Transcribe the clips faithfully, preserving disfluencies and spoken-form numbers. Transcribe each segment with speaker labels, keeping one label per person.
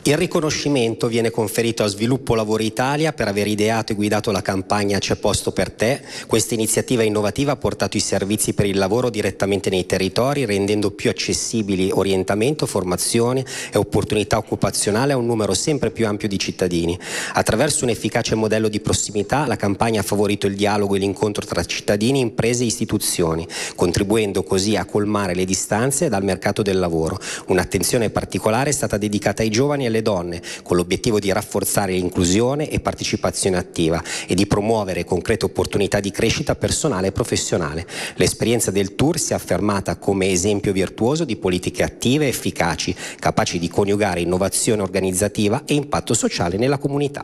Speaker 1: Il riconoscimento viene conferito a Sviluppo Lavoro Italia per aver ideato e guidato la campagna C'è posto per te. Questa iniziativa innovativa ha portato i servizi per il lavoro direttamente nei territori, rendendo più accessibili orientamento, formazione e opportunità occupazionale a un numero sempre più ampio di cittadini. Attraverso un efficace modello di prossimità, la campagna ha favorito il dialogo e l'incontro tra cittadini, imprese e istituzioni, contribuendo così a colmare le distanze dal mercato del lavoro. Un'attenzione particolare è stata dedicata ai giovani e alle donne, con l'obiettivo di rafforzare l'inclusione e partecipazione attiva e di promuovere concrete opportunità di crescita personale e professionale. L'esperienza del tour si è affermata come esempio virtuoso di politiche attive e efficaci, capaci di coniugare innovazione organizzativa e impatto sociale nella comunità.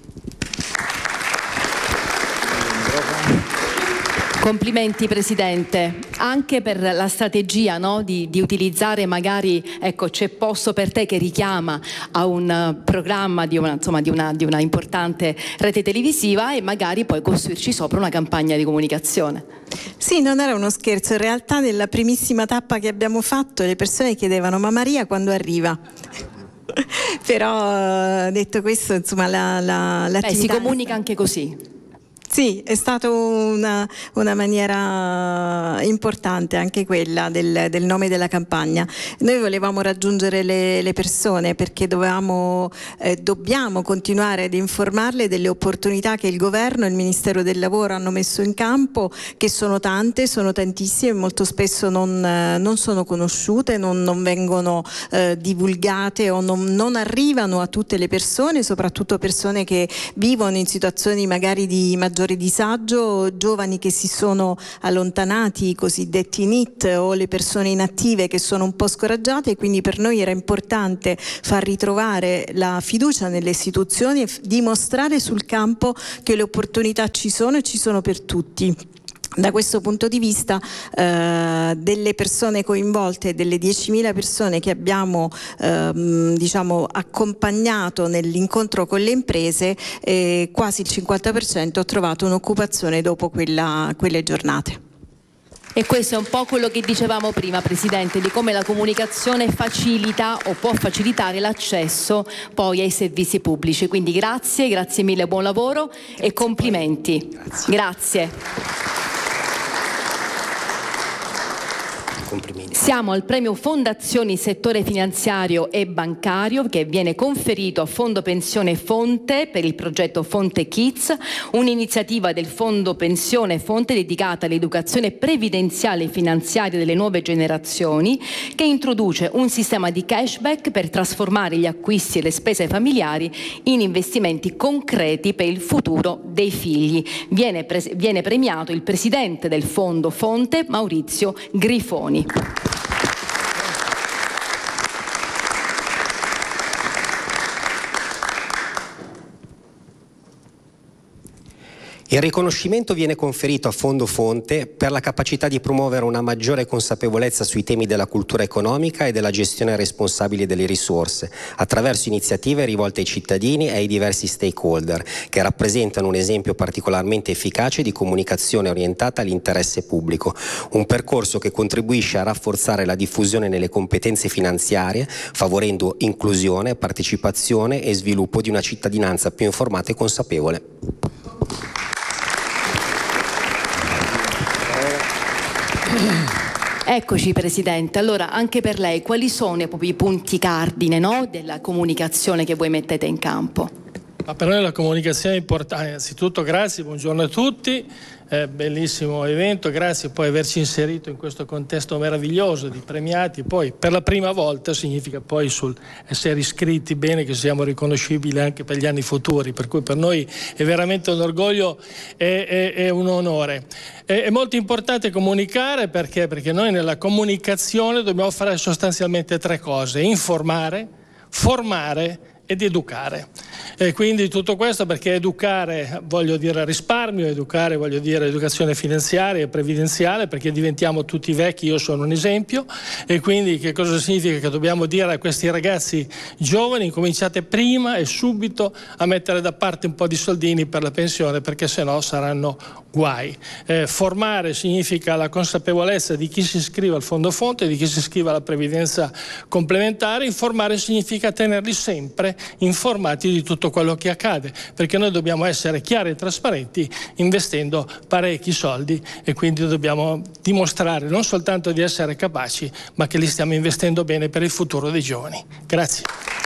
Speaker 2: Complimenti Presidente, anche per la strategia, no? di, di utilizzare magari, ecco, C'è posto per te, che richiama a un programma di una, insomma, di una, di una importante rete televisiva, e magari poi costruirci sopra una campagna di comunicazione.
Speaker 3: Sì, non era uno scherzo, in realtà nella primissima tappa che abbiamo fatto le persone chiedevano: ma Maria quando arriva? Però detto questo, insomma, la, la, l'attività...
Speaker 2: Beh, si comunica anche così.
Speaker 3: Sì, è stata una, una maniera importante anche quella del, del nome della campagna. Noi volevamo raggiungere le, le persone perché dovevamo, eh, dobbiamo continuare ad informarle delle opportunità che il governo e il Ministero del Lavoro hanno messo in campo, che sono tante, sono tantissime, molto spesso non, non sono conosciute, non, non vengono eh, divulgate o non, non arrivano a tutte le persone, soprattutto persone che vivono in situazioni magari di maggiore disagio, giovani che si sono allontanati, i cosiddetti N I T, o le persone inattive che sono un po' scoraggiate, e quindi per noi era importante far ritrovare la fiducia nelle istituzioni e dimostrare sul campo che le opportunità ci sono e ci sono per tutti. Da questo punto di vista eh, delle persone coinvolte, delle diecimila persone che abbiamo ehm, diciamo accompagnato nell'incontro con le imprese, eh, quasi il cinquanta per cento ha trovato un'occupazione dopo quella, quelle giornate.
Speaker 2: E questo è un po' quello che dicevamo prima, Presidente, di come la comunicazione facilita o può facilitare l'accesso poi ai servizi pubblici. Quindi grazie, grazie mille, buon lavoro e complimenti. Grazie. Grazie. Siamo al premio Fondazioni Settore Finanziario e Bancario, che viene conferito a Fondo Pensione Fonte per il progetto Fonte Kids, un'iniziativa del Fondo Pensione Fonte dedicata all'educazione previdenziale e finanziaria delle nuove generazioni, che introduce un sistema di cashback per trasformare gli acquisti e le spese familiari in investimenti concreti per il futuro dei figli. Viene, pre- viene premiato il presidente del Fondo Fonte, Maurizio Grifoni.
Speaker 1: Il riconoscimento viene conferito a Fondo Fonte per la capacità di promuovere una maggiore consapevolezza sui temi della cultura economica e della gestione responsabile delle risorse, attraverso iniziative rivolte ai cittadini e ai diversi stakeholder, che rappresentano un esempio particolarmente efficace di comunicazione orientata all'interesse pubblico, un percorso che contribuisce a rafforzare la diffusione nelle competenze finanziarie, favorendo inclusione, partecipazione e sviluppo di una cittadinanza più informata e consapevole.
Speaker 2: Eccoci Presidente, allora anche per lei quali sono i punti cardine, no, della comunicazione che voi mettete in campo?
Speaker 4: Ma per noi la comunicazione è importante. Innanzitutto grazie, buongiorno a tutti, eh, bellissimo evento, grazie poi averci inserito in questo contesto meraviglioso di premiati. Poi per la prima volta significa poi sul essere iscritti bene che siamo riconoscibili anche per gli anni futuri, per cui per noi è veramente un orgoglio e, e, e un onore. È, è molto importante comunicare perché? Perché noi nella comunicazione dobbiamo fare sostanzialmente tre cose: informare, formare ed educare. E quindi tutto questo perché educare, voglio dire risparmio, educare voglio dire educazione finanziaria e previdenziale, perché diventiamo tutti vecchi, io sono un esempio, e quindi che cosa significa? Che dobbiamo dire a questi ragazzi giovani: cominciate prima e subito a mettere da parte un po' di soldini per la pensione, perché sennò saranno guai. Eh, formare significa la consapevolezza di chi si iscrive al fondo fonte, di chi si iscrive alla previdenza complementare. Informare significa tenerli sempre informati di tutto quello che accade, perché noi dobbiamo essere chiari e trasparenti investendo parecchi soldi, e quindi dobbiamo dimostrare non soltanto di essere capaci, ma che li stiamo investendo bene per il futuro dei giovani. Grazie.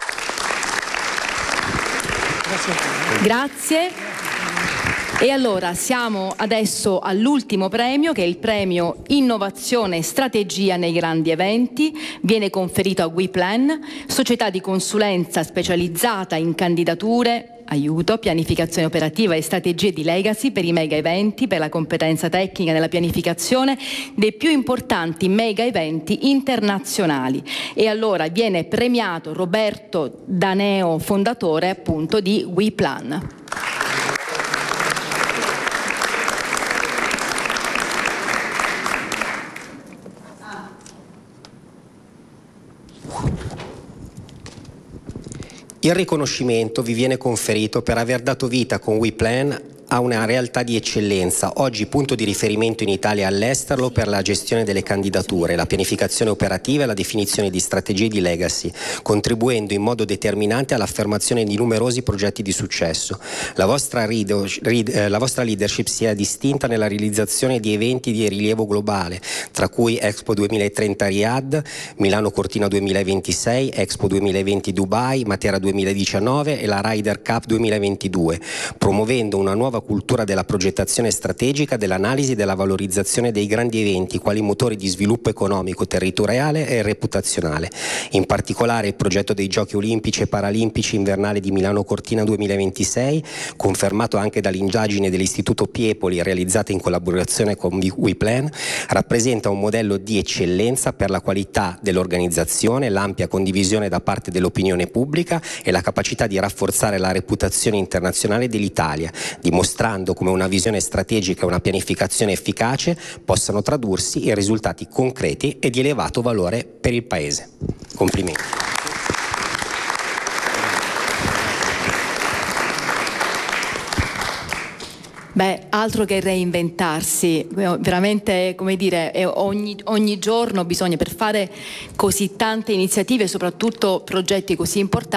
Speaker 2: Grazie. Grazie. E allora siamo adesso all'ultimo premio, che è il premio Innovazione e Strategia nei grandi eventi. Viene conferito a WePlan, società di consulenza specializzata in candidature, aiuto, pianificazione operativa e strategie di legacy per i mega eventi, per la competenza tecnica nella pianificazione dei più importanti mega eventi internazionali. E allora viene premiato Roberto Daneo, fondatore appunto di WePlan.
Speaker 1: Il riconoscimento vi viene conferito per aver dato vita con WePlan a una realtà di eccellenza, oggi punto di riferimento in Italia e all'estero per la gestione delle candidature, la pianificazione operativa e la definizione di strategie di legacy, contribuendo in modo determinante all'affermazione di numerosi progetti di successo. La vostra, rido, rid, eh, la vostra leadership si è distinta nella realizzazione di eventi di rilievo globale, tra cui Expo duemilatrenta Riyadh, Milano Cortina duemilaventisei, Expo duemilaventi Dubai, Matera duemiladiciannove e la Ryder Cup duemilaventidue, promuovendo una nuova cultura della progettazione strategica, dell'analisi e della valorizzazione dei grandi eventi quali motori di sviluppo economico, territoriale e reputazionale. In particolare il progetto dei Giochi Olimpici e Paralimpici invernali di Milano Cortina duemilaventisei, confermato anche dall'indagine dell'Istituto Piepoli realizzata in collaborazione con WePlan, rappresenta un modello di eccellenza per la qualità dell'organizzazione, l'ampia condivisione da parte dell'opinione pubblica e la capacità di rafforzare la reputazione internazionale dell'Italia, dimostrando come una visione strategica e una pianificazione efficace possano tradursi in risultati concreti e di elevato valore per il Paese. Complimenti.
Speaker 2: Beh, altro che reinventarsi, veramente, come dire, ogni, ogni giorno bisogna, per fare così tante iniziative, soprattutto progetti così importanti,